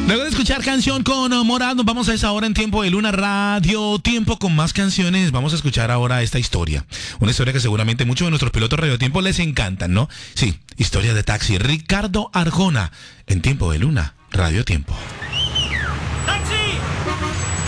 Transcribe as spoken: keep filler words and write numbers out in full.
Luego de escuchar canción con Morat, nos vamos a esa hora en Tiempo de Luna Radio Tiempo con más canciones. Vamos a escuchar ahora esta historia. Una historia que seguramente muchos de nuestros pilotos Radio Tiempo les encantan, ¿no? Sí, historia de taxi. Ricardo Arjona en Tiempo de Luna Radio Tiempo.